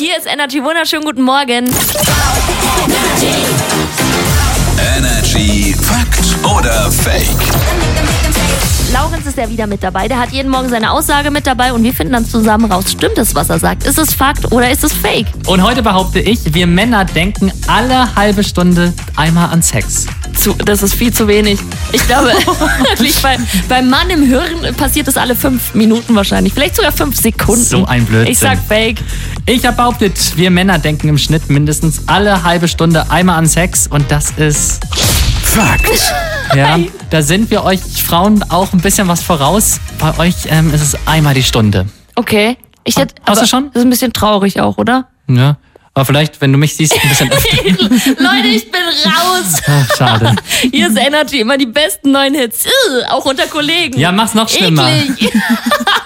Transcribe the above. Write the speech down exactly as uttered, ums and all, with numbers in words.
Hier ist Energy. Wunderschönen guten Morgen. Energy Fakt oder Fake? Laurenz ist ja wieder mit dabei. Der hat jeden Morgen seine Aussage mit dabei und wir finden dann zusammen raus, stimmt es, was er sagt? Ist es Fakt oder ist es Fake? Und heute behaupte ich, wir Männer denken alle halbe Stunde einmal an Sex. Zu, das ist viel zu wenig. Ich glaube, bei, beim Mann im Hirn passiert das alle fünf Minuten wahrscheinlich. Vielleicht sogar fünf Sekunden. So ein Blödsinn. Ich sag Fake. Ich habe behauptet, wir Männer denken im Schnitt mindestens alle halbe Stunde einmal an Sex und das ist Fakt. Ja, da sind wir euch Frauen auch ein bisschen was voraus. Bei euch ähm, ist es einmal die Stunde. Okay. Ich hätte, Hast aber du schon? Das ist ein bisschen traurig auch, oder? Ja, aber vielleicht, wenn du mich siehst, ein bisschen öfter. Leute, ich bin raus. Ach, schade. Hier ist Energy, immer die besten neuen Hits. Ugh, auch unter Kollegen. Ja, mach's noch schlimmer. Eklig.